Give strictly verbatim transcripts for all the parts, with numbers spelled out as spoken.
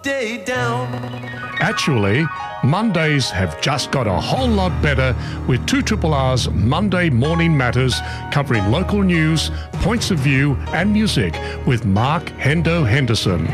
day down. Actually, Mondays have just got a whole lot better with two R R R's Monday Morning Matters, covering local news, points of view and music with Mark Hendo Henderson.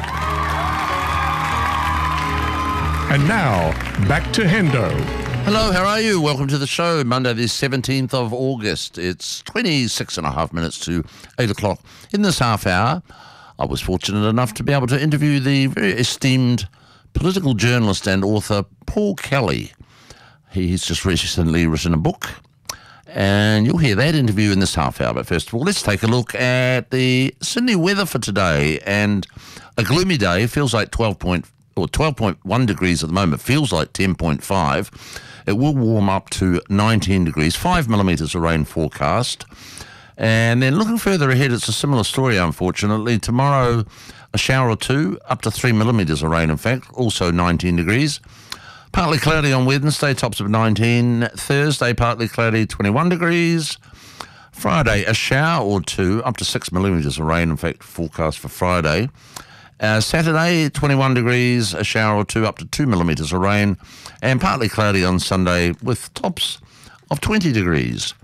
And now, back to Hendo. Hello, how are you? Welcome to the show. Monday the seventeenth of August. It's twenty-six and a half minutes to eight o'clock. In this half hour, I was fortunate enough to be able to interview the very esteemed political journalist and author Paul Kelly. He's just recently written a book, and you'll hear that interview in this half hour. But first of all, let's take a look at the Sydney weather for today. And a gloomy day. Feels like twelve point or twelve point one degrees at the moment. Feels like ten point five. It will warm up to nineteen degrees. Five millimetres of rain forecast. And then looking further ahead, it's a similar story, unfortunately. Tomorrow, a shower or two, up to three millimetres of rain, in fact, also nineteen degrees. Partly cloudy on Wednesday, tops of nineteen. Thursday, partly cloudy, twenty-one degrees. Friday, a shower or two, up to six millimetres of rain, in fact, forecast for Friday. Uh, Saturday, twenty-one degrees, a shower or two, up to two millimetres of rain. And partly cloudy on Sunday with tops of twenty degrees.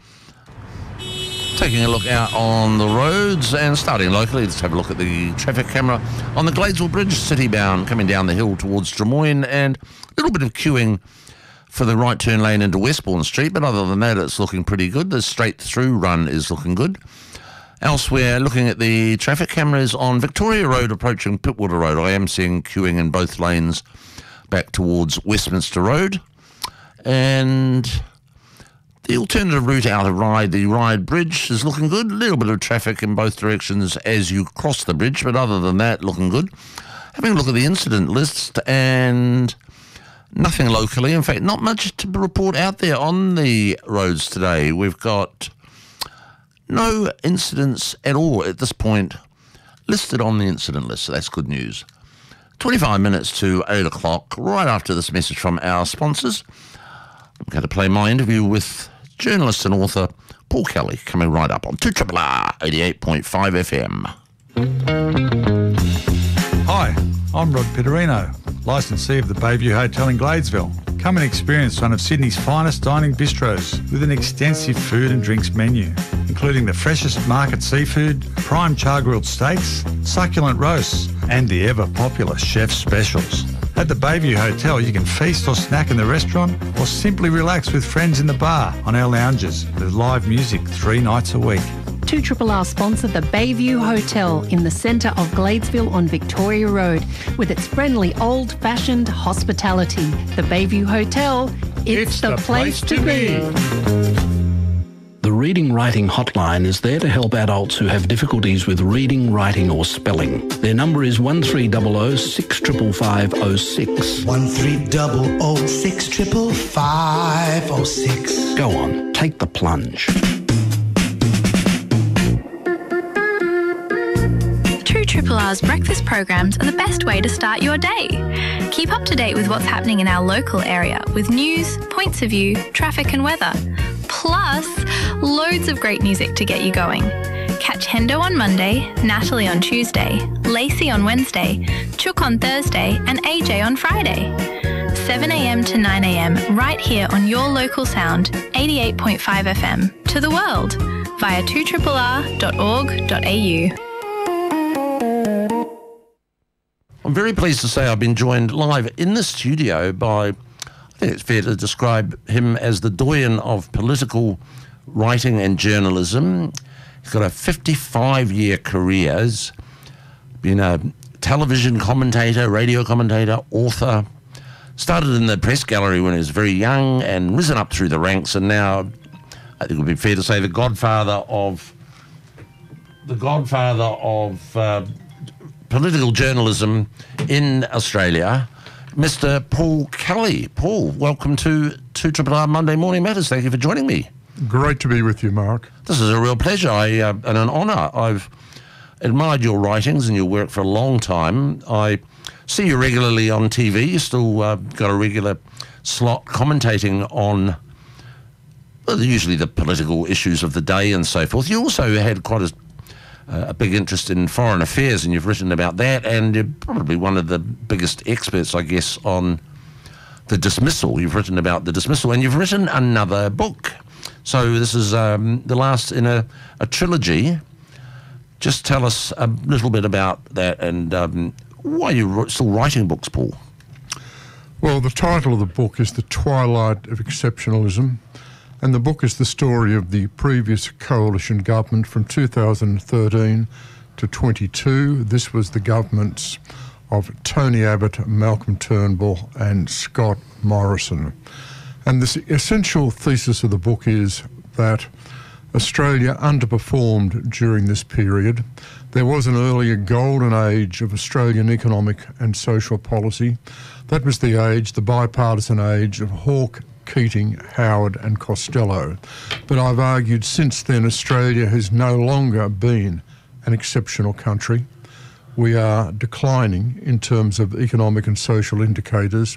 Taking a look out on the roads and starting locally, let's have a look at the traffic camera on the Gladesville Bridge, city-bound, coming down the hill towards Drummoyne, and a little bit of queuing for the right turn lane into Westbourne Street, but other than that, it's looking pretty good. The straight-through run is looking good. Elsewhere, looking at the traffic cameras on Victoria Road approaching Pittwater Road, I am seeing queuing in both lanes back towards Westminster Road. And the alternative route out of Ryde, the Ryde Bridge, is looking good. A little bit of traffic in both directions as you cross the bridge, but other than that, looking good. Having a look at the incident list, and nothing locally. In fact, not much to report out there on the roads today. We've got no incidents at all at this point listed on the incident list, so that's good news. twenty-five minutes to eight o'clock, right after this message from our sponsors. I'm going to play my interview with journalist and author Paul Kelly, coming right up on two R R R eighty-eight point five F M. Hi, I'm Rod Pitterino, licensee of the Bayview Hotel in Gladesville. Come and experience one of Sydney's finest dining bistros with an extensive food and drinks menu, including the freshest market seafood, prime char-grilled steaks, succulent roasts, and the ever-popular chef's specials. At the Bayview Hotel, you can feast or snack in the restaurant or simply relax with friends in the bar on our lounges with live music three nights a week. two R R R sponsor the Bayview Hotel in the centre of Gladesville on Victoria Road with its friendly old-fashioned hospitality. The Bayview Hotel, it's, it's the, the place, place to be. The Reading Writing Hotline is there to help adults who have difficulties with reading, writing or spelling. Their number is one three zero zero six five five zero six. one three zero zero six five five zero six. Go on, take the plunge. two R R R's breakfast programs are the best way to start your day. Keep up to date with what's happening in our local area with news, points of view, traffic and weather. Plus, loads of great music to get you going. Catch Hendo on Monday, Natalie on Tuesday, Lacey on Wednesday, Chook on Thursday and A J on Friday. seven a.m. to nine a.m. right here on your local sound, eighty-eight point five F M, to the world via two R R R dot org dot A U. I'm very pleased to say I've been joined live in the studio by, I think it's fair to describe him as the doyen of political writing and journalism. He's got a fifty-five-year career. He's been a television commentator, radio commentator, author. Started in the press gallery when he was very young and risen up through the ranks, and now I think it would be fair to say the godfather of the godfather of uh, political journalism in Australia, Mister Paul Kelly. Paul, welcome to two R R R Monday Morning Matters. Thank you for joining me. Great to be with you, Mark. This is a real pleasure I, uh, and an honour. I've admired your writings and your work for a long time. I see you regularly on T V. You still uh, got a regular slot commentating on well, usually the political issues of the day and so forth. You also had quite a uh, a big interest in foreign affairs, and you've written about that, and you're probably one of the biggest experts, I guess, on the dismissal. You've written about the dismissal, and you've written another book. So this is um, the last in a, a trilogy. Just tell us a little bit about that, and um, why are you still writing books, Paul? Well, the title of the book is The Twilight of Exceptionalism, and the book is the story of the previous coalition government from two thousand thirteen to twenty-two. This was the governments of Tony Abbott, Malcolm Turnbull and Scott Morrison. And the essential thesis of the book is that Australia underperformed during this period. There was an earlier golden age of Australian economic and social policy. That was the age, the bipartisan age of Hawke, Keating, Howard and Costello. But I've argued since then Australia has no longer been an exceptional country. We are declining in terms of economic and social indicators,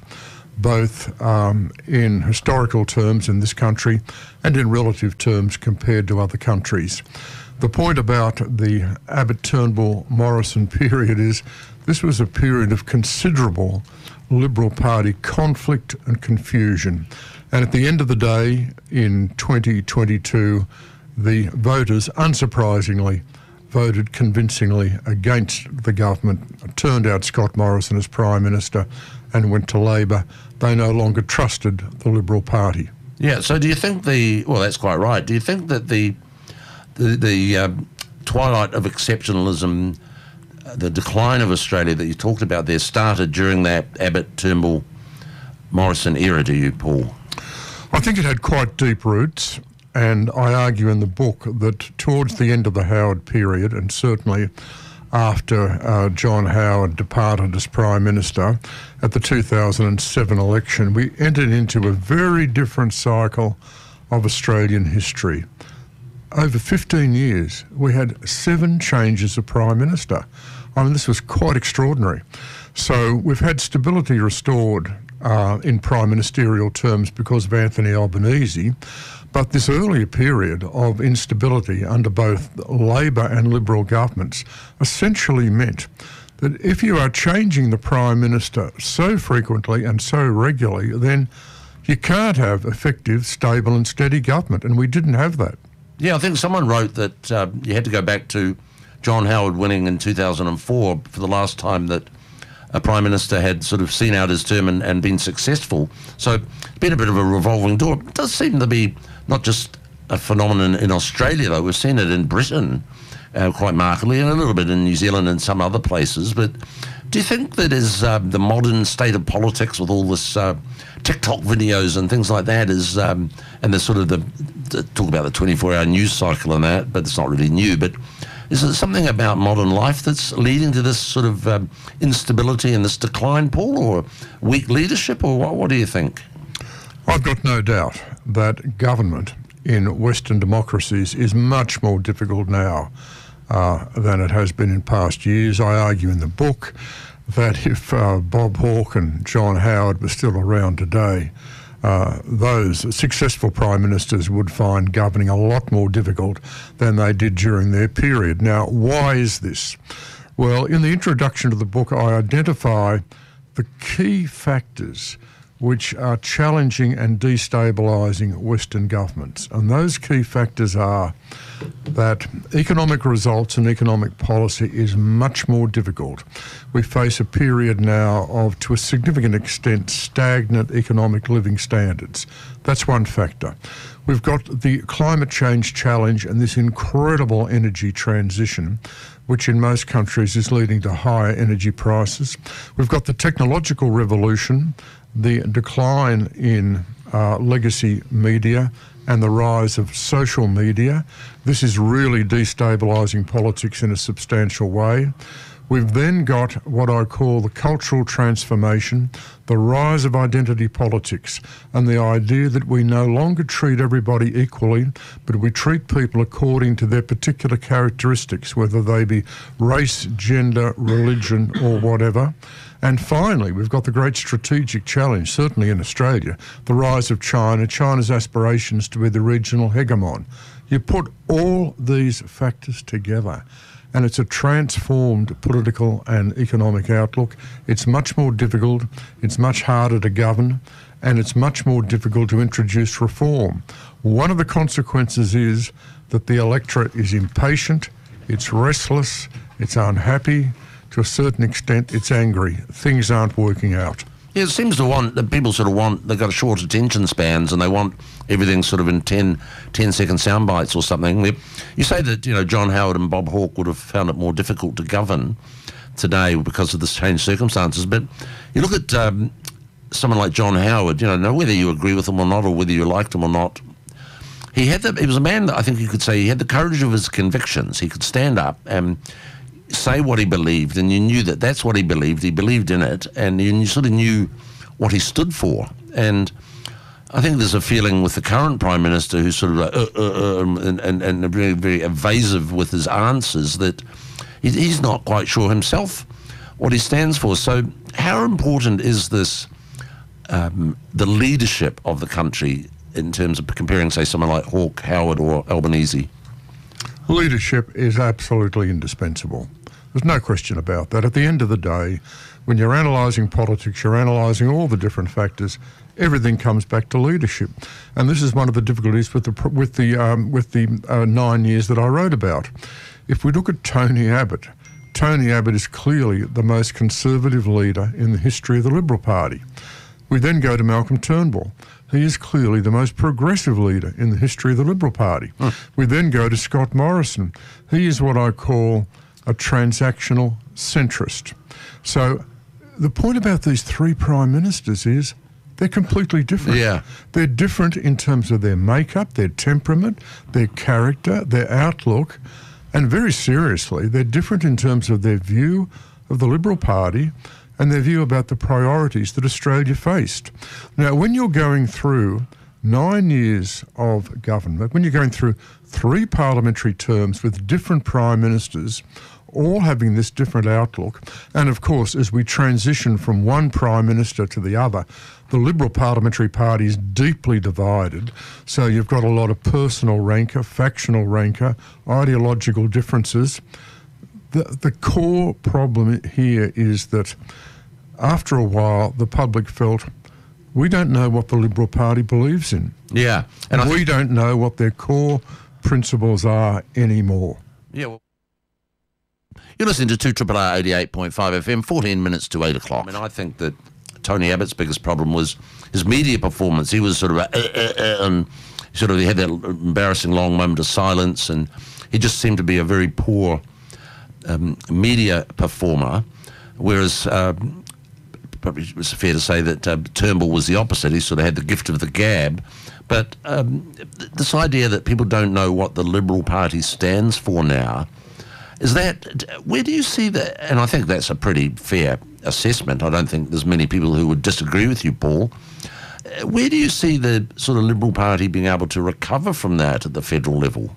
both um, in historical terms in this country and in relative terms compared to other countries. The point about the Abbott-Turnbull-Morrison period is this was a period of considerable Liberal Party conflict and confusion. And at the end of the day, in twenty twenty-two, the voters, unsurprisingly, voted convincingly against the government, turned out Scott Morrison as Prime Minister and went to Labor. They no longer trusted the Liberal Party. Yeah, so do you think the, well, that's quite right. Do you think that the the, the um, twilight of exceptionalism, uh, the decline of Australia that you talked about there, started during that Abbott, Turnbull, Morrison era, do you, Paul? I think it had quite deep roots. And I argue in the book that towards the end of the Howard period, and certainly after uh, John Howard departed as Prime Minister at the two thousand seven election, we entered into a very different cycle of Australian history. Over fifteen years, we had seven changes of Prime Minister. I mean, this was quite extraordinary. So we've had stability restored uh, in prime ministerial terms because of Anthony Albanese. But this earlier period of instability under both Labor and Liberal governments essentially meant that if you are changing the Prime Minister so frequently and so regularly, then you can't have effective, stable and steady government, and we didn't have that. Yeah, I think someone wrote that uh, you had to go back to John Howard winning in two thousand four for the last time that a Prime Minister had sort of seen out his term and, and been successful. So it's been a bit of a revolving door. It does seem to be not just a phenomenon in Australia, though. We've seen it in Britain uh, quite markedly, and a little bit in New Zealand and some other places. But do you think that is uh, the modern state of politics with all this uh, TikTok videos and things like that is, um, and the sort of the, the talk about the twenty-four hour news cycle and that, but it's not really new. But is there something about modern life that's leading to this sort of um, instability and this decline, Paul, or weak leadership, or what, what do you think? I've got no doubt that government in Western democracies is much more difficult now uh, than it has been in past years. I argue in the book that if uh, Bob Hawke and John Howard were still around today, uh, those successful prime ministers would find governing a lot more difficult than they did during their period. Now, why is this? Well, in the introduction to the book, I identify the key factors which are challenging and destabilising Western governments. And those key factors are that economic results and economic policy is much more difficult. We face a period now of, to a significant extent, stagnant economic living standards. That's one factor. We've got the climate change challenge and this incredible energy transition, which in most countries is leading to higher energy prices. We've got the technological revolution, the decline in uh, legacy media and the rise of social media. This is really destabilising politics in a substantial way. We've then got what I call the cultural transformation, the rise of identity politics, and the idea that we no longer treat everybody equally, but we treat people according to their particular characteristics, whether they be race, gender, religion, or whatever. And finally, we've got the great strategic challenge, certainly in Australia, the rise of China, China's aspirations to be the regional hegemon. You put all these factors together, and it's a transformed political and economic outlook. It's much more difficult, it's much harder to govern, and it's much more difficult to introduce reform. One of the consequences is that the electorate is impatient, it's restless, it's unhappy, to a certain extent it's angry. Things aren't working out. Yeah, it seems to want, that people sort of want, they've got short attention spans and they want everything sort of in ten, ten second sound bites or something. You say that, you know, John Howard and Bob Hawke would have found it more difficult to govern today because of the changed circumstances, but you look at um, someone like John Howard, you know, whether you agree with him or not or whether you liked him or not, he had the, he was a man that I think you could say he had the courage of his convictions. He could stand up and say what he believed, and you knew that that's what he believed. He believed in it, and you sort of knew what he stood for. And I think there's a feeling with the current Prime Minister who's sort of like, uh, uh, uh, and, and, and very, very evasive with his answers that he's not quite sure himself what he stands for. So how important is this, um, the leadership of the country in terms of comparing, say, someone like Hawke, Howard or Albanese? Leadership is absolutely indispensable. There's no question about that. At the end of the day, when you're analysing politics, you're analysing all the different factors, everything comes back to leadership. And this is one of the difficulties with the with the um, with the uh, nine years that I wrote about. If we look at Tony Abbott, Tony Abbott is clearly the most conservative leader in the history of the Liberal Party. We then go to Malcolm Turnbull. He is clearly the most progressive leader in the history of the Liberal Party. Hmm. We then go to Scott Morrison. He is what I call a transactional centrist. So the point about these three prime ministers is they're completely different. Yeah. They're different in terms of their makeup, their temperament, their character, their outlook, and very seriously, they're different in terms of their view of the Liberal Party and their view about the priorities that Australia faced. Now, when you're going through nine years of government, when you're going through three parliamentary terms with different prime ministers, all having this different outlook, and of course, as we transition from one prime minister to the other, the Liberal Parliamentary Party is deeply divided, so you've got a lot of personal rancour, factional rancour, ideological differences. The, the core problem here is that after a while, the public felt, we don't know what the Liberal Party believes in. Yeah. And we don't know what their core principles are anymore. Yeah, well, you're listening to two R R R eighty-eight point five F M, fourteen minutes to eight o'clock. I mean, I think that Tony Abbott's biggest problem was his media performance. He was sort of a, uh, uh, uh, and sort of he had that embarrassing long moment of silence, and he just seemed to be a very poor um, media performer, whereas uh, probably it's fair to say that uh, Turnbull was the opposite. He sort of had the gift of the gab. But um, this idea that people don't know what the Liberal Party stands for now, is that, where do you see that? And I think that's a pretty fair assessment. I don't think there's many people who would disagree with you, Paul. Where do you see the sort of Liberal Party being able to recover from that at the federal level?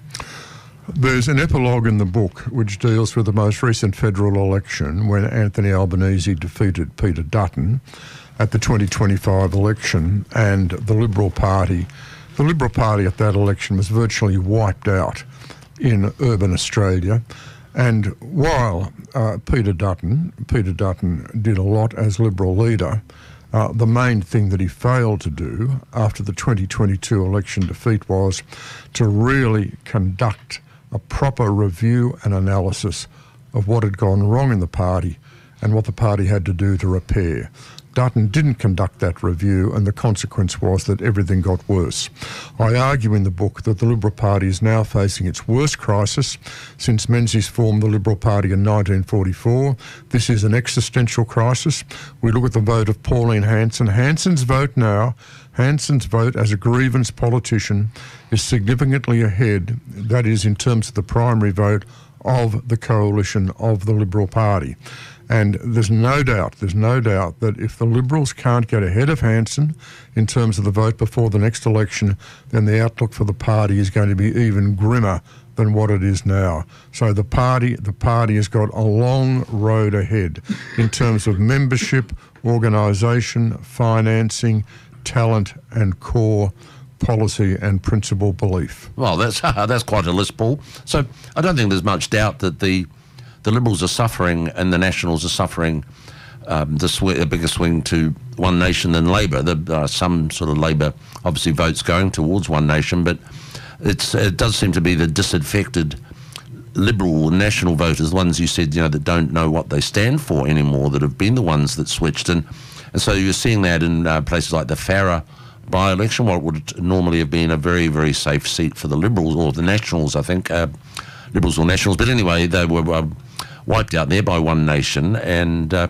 There's an epilogue in the book which deals with the most recent federal election when Anthony Albanese defeated Peter Dutton at the twenty twenty-five election, and the Liberal Party, the Liberal Party at that election was virtually wiped out in urban Australia. And while uh, Peter Dutton, Peter Dutton did a lot as Liberal leader, uh, the main thing that he failed to do after the twenty twenty-two election defeat was to really conduct a proper review and analysis of what had gone wrong in the party and what the party had to do to repair. Dutton didn't conduct that review, and the consequence was that everything got worse. I argue in the book that the Liberal Party is now facing its worst crisis since Menzies formed the Liberal Party in nineteen forty-four. This is an existential crisis. We look at the vote of Pauline Hanson. Hanson's vote now, Hanson's vote as a grievance politician is significantly ahead, that is in terms of the primary vote, of the coalition of the Liberal Party. And there's no doubt, there's no doubt that if the Liberals can't get ahead of Hanson in terms of the vote before the next election, then the outlook for the party is going to be even grimmer than what it is now. So the party, the party has got a long road ahead in terms of membership, organisation, financing, talent and core policy and principle belief. Well, that's that's quite a list, Paul. So I don't think there's much doubt that the the Liberals are suffering and the Nationals are suffering um, the sw- a bigger swing to One Nation than Labor. There are some sort of Labor, obviously, votes going towards One Nation, but it's it does seem to be the disaffected Liberal national voters, the ones you said, you know, that don't know what they stand for anymore, that have been the ones that switched. And, and so you're seeing that in uh, places like the Farrer by-election, what would normally have been a very, very safe seat for the Liberals, or the Nationals, I think, uh, Liberals or Nationals. But anyway, they were uh, wiped out there by One Nation. And uh,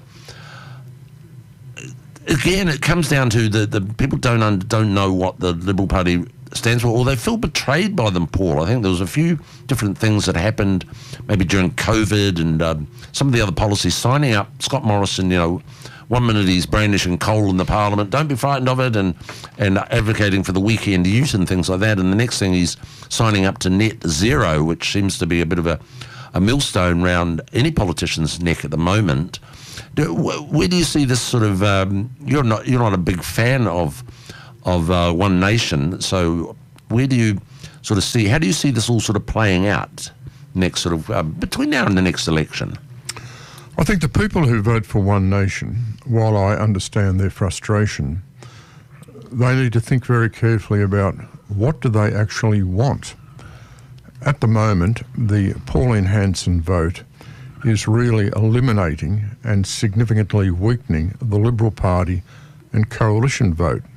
again, it comes down to the, the people don't un- don't know what the Liberal Party stands for, or they feel betrayed by them, Paul. I think there was a few different things that happened maybe during COVID and um, some of the other policies, signing up Scott Morrison, you know, one minute he's brandishing coal in the Parliament, don't be frightened of it, and, and advocating for the weekend use and things like that. And the next thing he's signing up to net zero, which seems to be a bit of a, a millstone round any politician's neck at the moment. Do, where do you see this sort of, um, you're not you're not a big fan of of uh, One Nation, so where do you sort of see, how do you see this all sort of playing out next sort of, uh, between now and the next election? I think the people who vote for One Nation, while I understand their frustration, they need to think very carefully about what do they actually want. At the moment, the Pauline Hanson vote is really eliminating and significantly weakening the Liberal Party and coalition vote.